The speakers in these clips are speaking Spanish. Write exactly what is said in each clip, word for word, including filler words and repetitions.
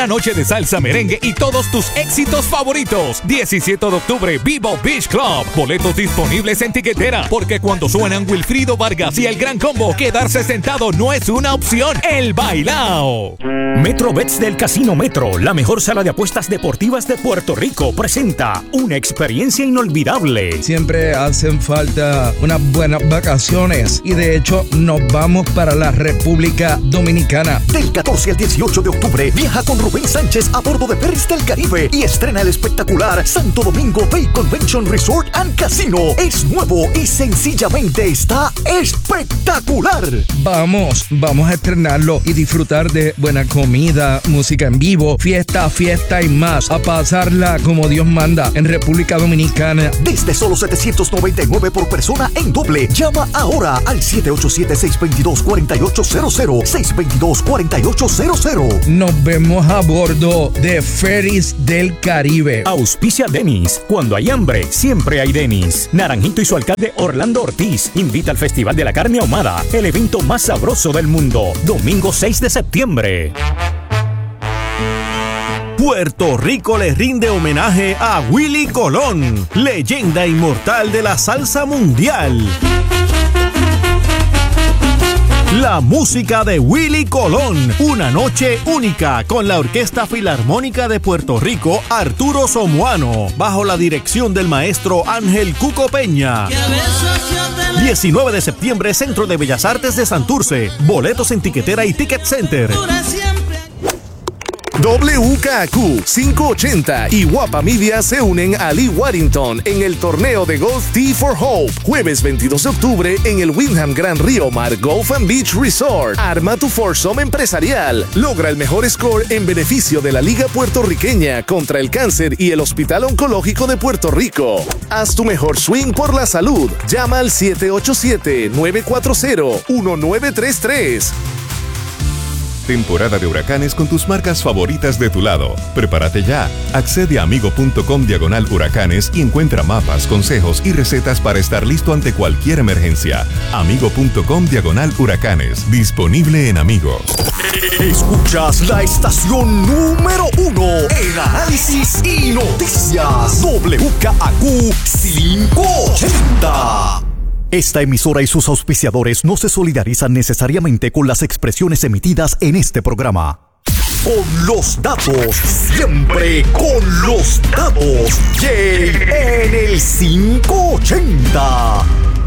La noche de salsa, merengue y todos tus éxitos favoritos. diecisiete de octubre, Vivo Beach Club. Boletos disponibles en tiquetera. Porque cuando suenan Wilfrido Vargas y el Gran Combo, quedarse sentado no es una opción. El bailao. Metrobets del Casino Metro, la mejor sala de apuestas deportivas de Puerto Rico, presenta una experiencia inolvidable. Siempre hacen falta unas buenas vacaciones y de hecho nos vamos para la República Dominicana. Del catorce al dieciocho de octubre, viaja con Rubén Sánchez a bordo de Ferries del Caribe y estrena el espectacular Santo Domingo Bay Convention Resort and Casino. Es nuevo y sencillamente está espectacular. Vamos, vamos a estrenarlo y disfrutar de buena comida, música en vivo, fiesta, fiesta y más. A pasarla como Dios manda en República Dominicana. Desde solo setecientos noventa y nueve por persona en doble. Llama ahora al siete ocho siete, seis dos dos, cuatro ocho cero cero, seis dos dos, cuatro ocho cero cero. Nos vemos a bordo de Ferries del Caribe. Auspicia Denis. Cuando hay hambre, siempre hay Denis. Naranjito y su alcalde Orlando Ortiz invita al Festival de la Carne Ahumada, el evento más sabroso del mundo. Domingo seis de septiembre. Puerto Rico le rinde homenaje a Willie Colón, leyenda inmortal de la salsa mundial. La música de Willie Colón, una noche única con la Orquesta Filarmónica de Puerto Rico, Arturo Somoano, bajo la dirección del maestro Ángel Cuco Peña. diecinueve de septiembre, Centro de Bellas Artes de Santurce. Boletos en tiquetera y Ticket Center. W K Q quinientos ochenta y Guapa Media se unen a Lee Waddington en el torneo de golf Tee for Hope. Jueves veintidós de octubre en el Windham Gran Río Mar Golf and Beach Resort. Arma tu foursome empresarial. Logra el mejor score en beneficio de la Liga Puertorriqueña contra el Cáncer y el Hospital Oncológico de Puerto Rico. Haz tu mejor swing por la salud. Llama al siete ocho siete, nueve cuatro cero, uno nueve tres tres. Temporada de huracanes con tus marcas favoritas de tu lado. Prepárate ya. Accede a amigo.com diagonal huracanes y encuentra mapas, consejos y recetas para estar listo ante cualquier emergencia. Amigo.com diagonal huracanes. Disponible en Amigo. Escuchas la estación número uno en análisis y noticias. W K Q quinientos ochenta. Esta emisora y sus auspiciadores no se solidarizan necesariamente con las expresiones emitidas en este programa. Con los datos, siempre con los datos. Jay en el quinientos ochenta.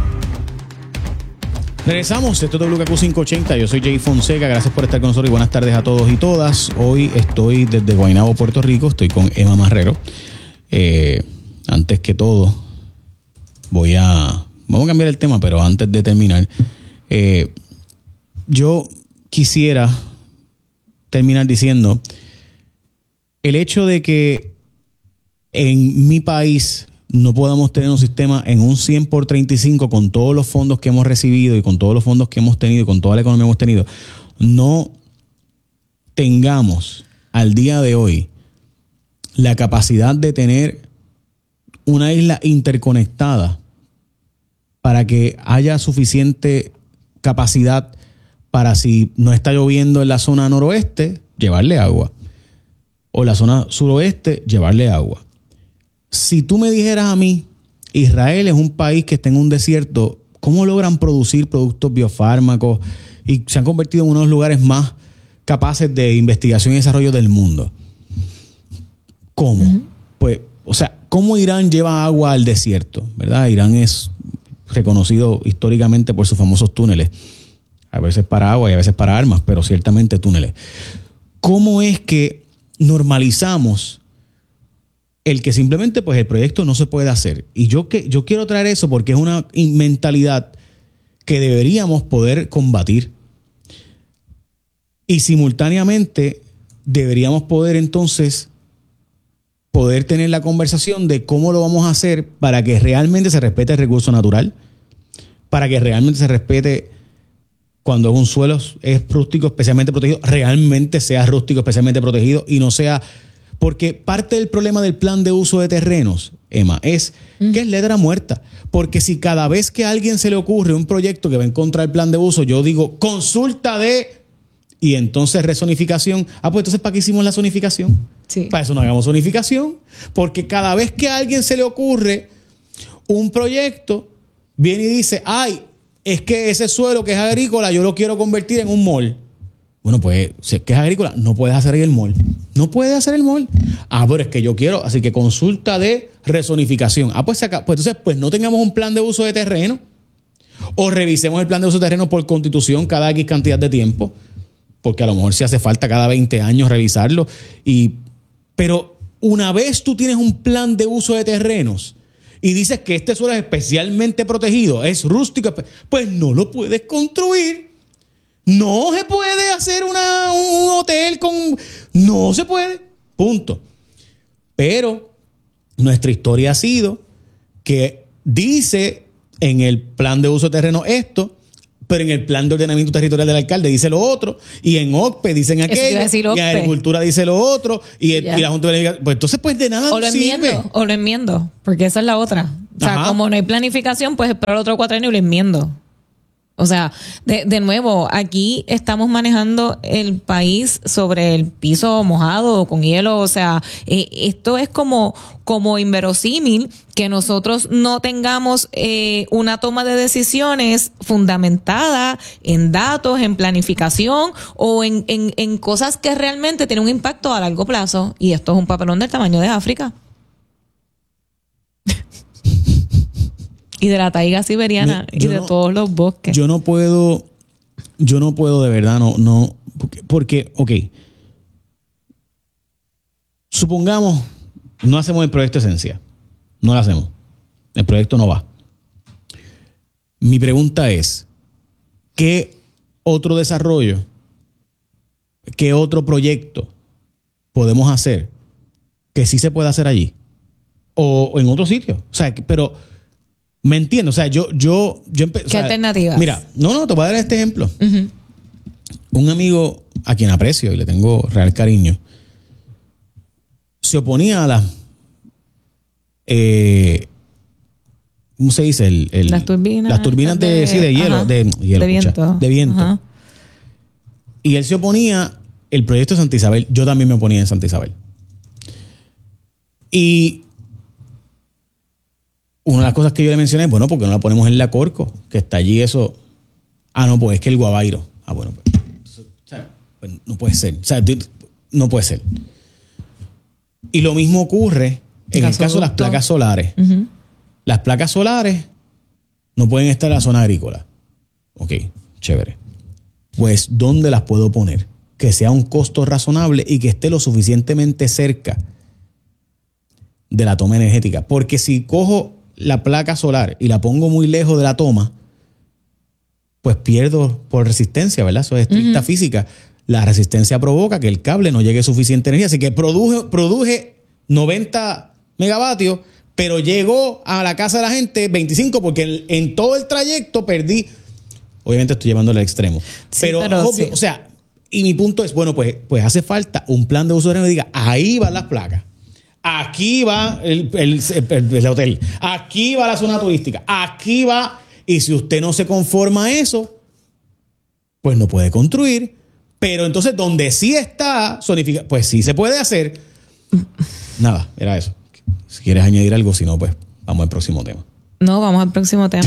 Regresamos, esto es W K Q quinientos ochenta, yo soy Jay Fonseca, gracias por estar con nosotros y buenas tardes a todos y todas. Hoy estoy desde Guaynabo, Puerto Rico, estoy con Emma Marrero. Eh, antes que todo, voy a... Vamos a cambiar el tema, pero antes de terminar, eh, yo quisiera terminar diciendo el hecho de que en mi país no podamos tener un sistema en un cien por treinta y cinco con todos los fondos que hemos recibido y con todos los fondos que hemos tenido y con toda la economía que hemos tenido, no tengamos al día de hoy la capacidad de tener una isla interconectada para que haya suficiente capacidad para, si no está lloviendo en la zona noroeste, llevarle agua. O la zona suroeste, llevarle agua. Si tú me dijeras a mí, Israel es un país que está en un desierto, ¿cómo logran producir productos biofármacos y se han convertido en uno de los lugares más capaces de investigación y desarrollo del mundo? ¿Cómo? Uh-huh. Pues, o sea, ¿cómo Irán lleva agua al desierto? ¿Verdad? Irán es reconocido históricamente por sus famosos túneles, a veces para agua y a veces para armas, pero ciertamente túneles. ¿Cómo es que normalizamos el que simplemente pues el proyecto no se puede hacer? Y yo, que, yo quiero traer eso porque es una mentalidad que deberíamos poder combatir y simultáneamente deberíamos poder entonces poder tener la conversación de cómo lo vamos a hacer para que realmente se respete el recurso natural, para que realmente se respete cuando un suelo es rústico especialmente protegido, realmente sea rústico especialmente protegido y no sea... Porque parte del problema del plan de uso de terrenos, Emma, es mm. que es letra muerta. Porque si cada vez que a alguien se le ocurre un proyecto que va en contra del plan de uso, yo digo consulta de... Y entonces rezonificación. Ah, pues entonces, ¿para qué hicimos la zonificación? Sí. Para eso no hagamos zonificación. Porque cada vez que a alguien se le ocurre un proyecto, viene y dice, ay, es que ese suelo que es agrícola yo lo quiero convertir en un mall. Bueno, pues, si es que es agrícola, no puedes hacer ahí el mall. No puedes hacer el mall. Ah, pero es que yo quiero, así que consulta de rezonificación. Ah, pues, acá, pues entonces, pues no tengamos un plan de uso de terreno. O revisemos el plan de uso de terreno por constitución cada X cantidad de tiempo. Porque a lo mejor si hace falta cada veinte años revisarlo. Y, pero una vez tú tienes un plan de uso de terrenos y dices que este suelo es especialmente protegido, es rústico, pues no lo puedes construir. No se puede hacer una, un hotel con... No se puede. Punto. Pero nuestra historia ha sido que dice en el plan de uso de terreno esto, pero en el plan de ordenamiento territorial del alcalde dice lo otro, y en O C P E dicen aquello, y en Agricultura dice lo otro, y, el, y la Junta de... Pues entonces pues de nada o lo enmiendo, sirve. O lo enmiendo, porque esa es la otra. O sea, Ajá. como no hay planificación, pues espero el otro cuatrienio y lo enmiendo. O sea, de, de nuevo, aquí estamos manejando el país sobre el piso mojado, con hielo. O sea, eh, esto es como, como inverosímil que nosotros no tengamos eh, una toma de decisiones fundamentada en datos, en planificación o en, en, en cosas que realmente tienen un impacto a largo plazo. Y esto es un papelón del tamaño de África. Y de la taiga siberiana Mi, y de no, todos los bosques. Yo no puedo, yo no puedo de verdad, no, no, porque, porque, ok, supongamos, no hacemos el proyecto Esencia, no lo hacemos, el proyecto no va. Mi pregunta es, ¿qué otro desarrollo, qué otro proyecto podemos hacer que sí se pueda hacer allí? O, o en otro sitio, o sea, pero... ¿Me entiendo? O sea, yo... yo, yo ¿Qué o sea, alternativas? Mira, no, no, te voy a dar este ejemplo. Uh-huh. Un amigo a quien aprecio y le tengo real cariño, se oponía a las... Eh, ¿cómo se dice? El, el, las turbinas. Las turbinas de, de, sí, de hielo. Ajá, de, hielo, de viento. De viento. Ajá. Y él se oponía el proyecto de Santa Isabel. Yo también me oponía en Santa Isabel. Y... una de las cosas que yo le mencioné, bueno, porque no la ponemos en la Corco, que está allí eso. Ah, no, pues es que el Guavairo. Ah, bueno, pues, o sea, pues no puede ser. O sea, no puede ser. Y lo mismo ocurre en el caso de las placas solares. Uh-huh. Las placas solares no pueden estar en la zona agrícola. Ok, chévere. Pues, ¿dónde las puedo poner? Que sea un costo razonable y que esté lo suficientemente cerca de la toma energética. Porque si cojo la placa solar y la pongo muy lejos de la toma, pues pierdo por resistencia, ¿verdad? Eso es estricta uh-huh. física. La resistencia provoca que el cable no llegue suficiente energía, así que produje, produje noventa megavatios, pero llegó a la casa de la gente veinticinco porque en, en todo el trayecto perdí. Obviamente estoy llevándolo al extremo. Sí, pero, pero obvio, sí. O sea, y mi punto es, bueno, pues, pues hace falta un plan de uso de energía que diga, ahí van las placas. Aquí va el, el, el, el hotel. Aquí va la zona turística. Aquí va. Y si usted no se conforma a eso, pues no puede construir. Pero entonces, donde sí está zonificado, pues sí se puede hacer. Nada, era eso. Si quieres añadir algo, si no, pues vamos al próximo tema. No, vamos al próximo tema.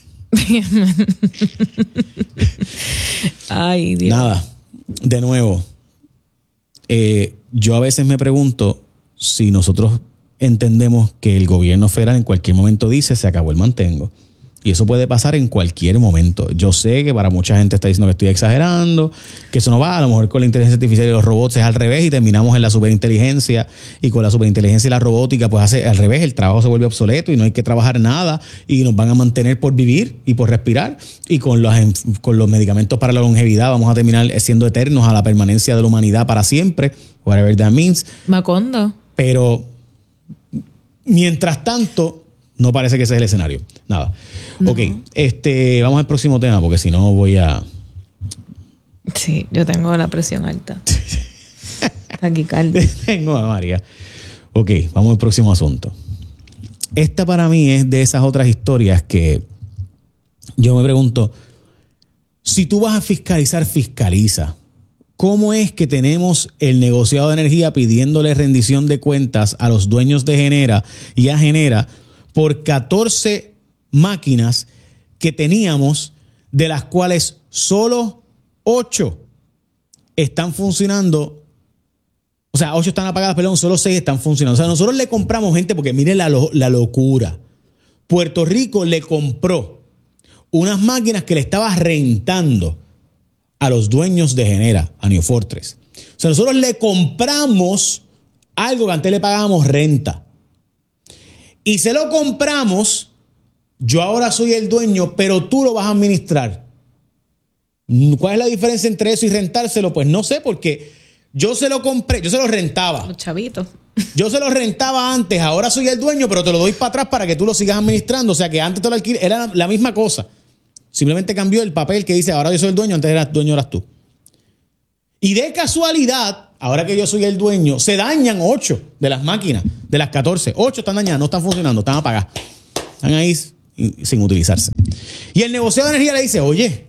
Ay, Dios. Nada. De nuevo, eh, yo a veces me pregunto si nosotros entendemos que el gobierno federal en cualquier momento dice se acabó el mantengo. Y eso puede pasar en cualquier momento. Yo sé que para mucha gente está diciendo que estoy exagerando, que eso no va. A lo mejor con la inteligencia artificial y los robots es al revés y terminamos en la superinteligencia. Y con la superinteligencia y la robótica, pues hace al revés. El trabajo se vuelve obsoleto y no hay que trabajar nada. Y nos van a mantener por vivir y por respirar. Y con los, con los medicamentos para la longevidad vamos a terminar siendo eternos a la permanencia de la humanidad para siempre. Whatever that means. Macondo. Pero mientras tanto... no parece que ese es el escenario. Nada. No. Ok, este, vamos al próximo tema porque si no voy a... Sí, yo tengo la presión alta. Aquí, Carlos. Tengo a María. Ok, vamos al próximo asunto. Esta para mí es de esas otras historias que yo me pregunto, si tú vas a fiscalizar, fiscaliza. ¿cómo es que tenemos el negociado de energía pidiéndole rendición de cuentas a los dueños de Genera y a Genera por catorce máquinas que teníamos, de las cuales solo ocho están funcionando? O sea, ocho están apagadas, perdón, solo seis están funcionando. O sea, nosotros le compramos, gente, porque miren la, lo, la locura. Puerto Rico le compró unas máquinas que le estaba rentando a los dueños de Genera, a New Fortress. O sea, nosotros le compramos algo que antes le pagábamos renta. Y se lo compramos, yo ahora soy el dueño, pero tú lo vas a administrar. ¿Cuál es la diferencia entre eso y rentárselo? Pues no sé, porque yo se lo compré, yo se lo rentaba. Los chavitos. Yo se lo rentaba antes, ahora soy el dueño, pero te lo doy para atrás para que tú lo sigas administrando. O sea, que antes te lo alquilé, era la misma cosa. Simplemente cambió el papel que dice, ahora yo soy el dueño, antes eras dueño, eras tú. Y de casualidad, ahora que yo soy el dueño, se dañan ocho de las máquinas, de las catorce. Ocho están dañadas, no están funcionando, están apagadas. Están ahí sin utilizarse. Y el negociado de energía le dice, oye,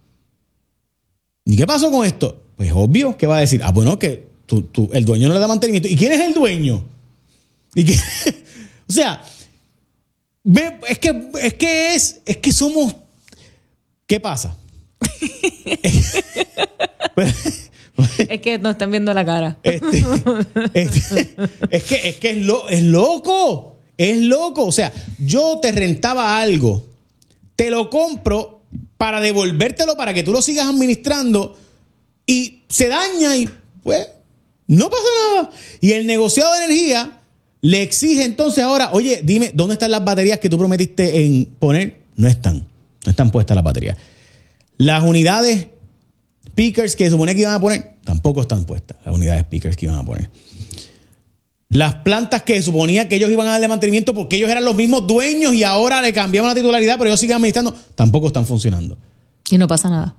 ¿y qué pasó con esto? Pues obvio, ¿qué va a decir? Ah, bueno, que tú, tú, el dueño no le da mantenimiento. ¿Y quién es el dueño? ¿Y qué? O sea, ve, es que es que es, es que somos... ¿Qué pasa? Es que no están viendo la cara. Este, este, es que, es, que es, lo, es loco. Es loco. O sea, yo te rentaba algo, te lo compro para devolvértelo para que tú lo sigas administrando y se daña y pues no pasa nada. Y el negociado de energía le exige entonces ahora, oye, dime, ¿dónde están las baterías que tú prometiste en poner? No están. No están puestas las baterías. Las unidades speakers que se supone que iban a poner, tampoco están puestas. Las unidades speakers que iban a poner. Las plantas que se suponía que ellos iban a darle mantenimiento porque ellos eran los mismos dueños y ahora le cambiaron la titularidad, pero ellos siguen administrando, tampoco están funcionando. Y no pasa nada.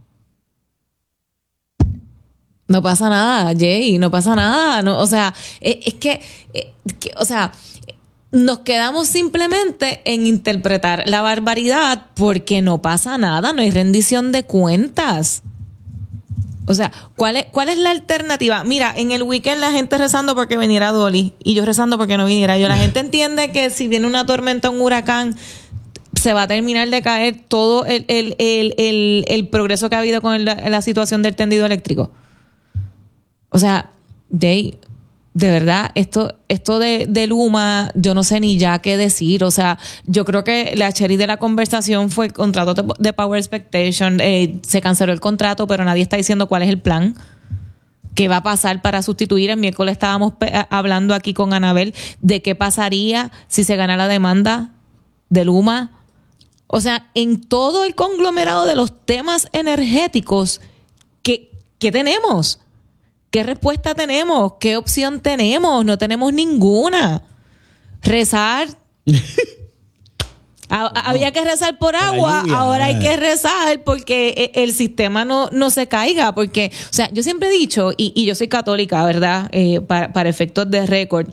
No pasa nada, Jay, no pasa nada. No, o sea, es, es que, es que, o sea... Nos quedamos simplemente en interpretar la barbaridad porque no pasa nada, no hay rendición de cuentas. O sea, ¿cuál es, cuál es la alternativa? Mira, en el weekend la gente rezando porque viniera Dolly y yo rezando porque no viniera yo. La gente entiende que si viene una tormenta, un huracán, se va a terminar de caer todo el, el, el, el, el progreso que ha habido con el, la situación del tendido eléctrico. O sea, Jay... De verdad, esto, esto de, de Luma, yo no sé ni ya qué decir. O sea, yo creo que la cherry de la conversación fue el contrato de, de Power Expectation. Eh, se canceló el contrato, pero nadie está diciendo cuál es el plan. ¿Qué va a pasar para sustituir? El miércoles estábamos pe- hablando aquí con Anabel de qué pasaría si se gana la demanda de Luma. O sea, en todo el conglomerado de los temas energéticos, ¿qué, qué tenemos? ¿Qué respuesta tenemos? ¿Qué opción tenemos? No tenemos ninguna. Rezar. Había que rezar por agua, lluvia, ahora hay que rezar porque el sistema no, no se caiga. Porque, o sea, yo siempre he dicho, y, y yo soy católica, ¿verdad? Eh, para, para efectos de récord.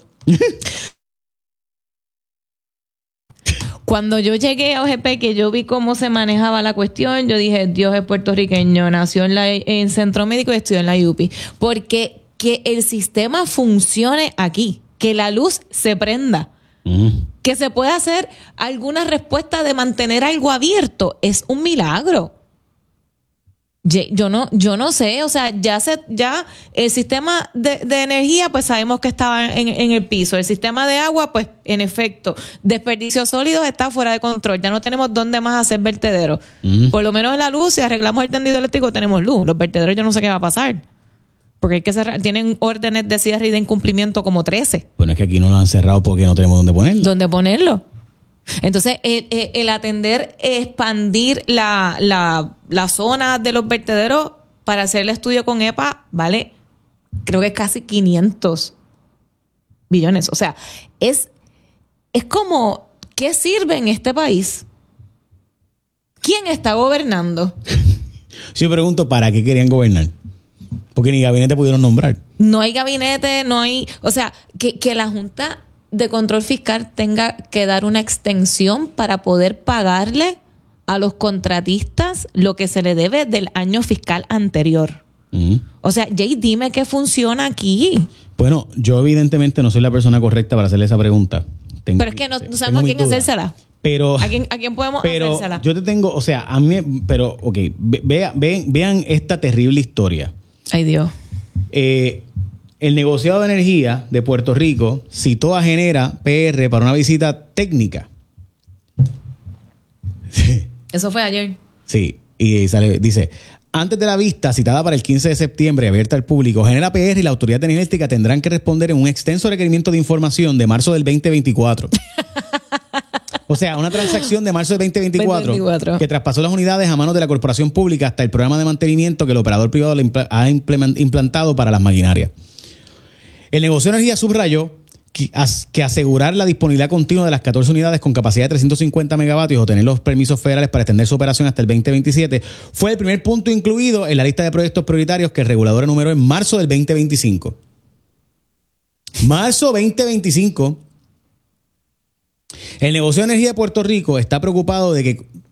Cuando yo llegué a O G P, que yo vi cómo se manejaba la cuestión, yo dije, Dios es puertorriqueño, nació en, la, en Centro Médico y estudió en la U P I. Porque que el sistema funcione aquí, que la luz se prenda, mm. que se pueda hacer alguna respuesta de mantener algo abierto, es un milagro. Yo no, yo no sé, o sea, ya se, ya el sistema de, de energía, pues sabemos que estaba en, en el piso. El sistema de agua, pues, en efecto, desperdicios sólidos está fuera de control. Ya no tenemos dónde más hacer vertederos. Mm. Por lo menos en la luz, si arreglamos el tendido eléctrico, tenemos luz. Los vertederos yo no sé qué va a pasar. Porque hay que cerrar, tienen órdenes de cierre y de incumplimiento como trece. Bueno, es que aquí no lo han cerrado porque no tenemos dónde ponerlo. ¿Dónde ponerlo? Entonces, el, el, el atender, expandir la, la, la zona de los vertederos para hacer el estudio con E P A, vale, creo que es casi quinientos billones. O sea, es, es como, ¿qué sirve en este país? ¿Quién está gobernando? Sí, yo pregunto, ¿para qué querían gobernar? Porque ni gabinete pudieron nombrar. No hay gabinete, no hay... O sea, que, que la Junta de Control Fiscal tenga que dar una extensión para poder pagarle a los contratistas lo que se le debe del año fiscal anterior. Uh-huh. O sea, Jay, dime qué funciona aquí. Bueno, yo evidentemente no soy la persona correcta para hacerle esa pregunta. Tengo, pero es que no, no sabemos a quién hacérsela. Pero, ¿A quién, ¿A quién podemos pero hacérsela? Yo te tengo, o sea, a mí, pero, ok, vea, ve, vean esta terrible historia. Ay, Dios. Eh, el negociado de energía de Puerto Rico citó a Genera P R para una visita técnica. Eso fue ayer. Sí, y sale, dice... Antes de la vista, citada para el quince de septiembre, abierta al público, Genera P R y la Autoridad de Energética tendrán que responder en un extenso requerimiento de información de marzo del veinte veinticuatro. O sea, una transacción de marzo del veinte veinticuatro, veinte veinticuatro que traspasó las unidades a manos de la corporación pública hasta el programa de mantenimiento que el operador privado le impl- ha implantado para las maquinarias. El negocio de energía subrayó que, as, que asegurar la disponibilidad continua de las catorce unidades con capacidad de trescientos cincuenta megavatios o tener los permisos federales para extender su operación hasta el veinte veintisiete fue el primer punto incluido en la lista de proyectos prioritarios que el regulador enumeró en marzo del veinte veinticinco. Marzo veinte veinticinco. El negocio de energía de Puerto Rico está preocupado de que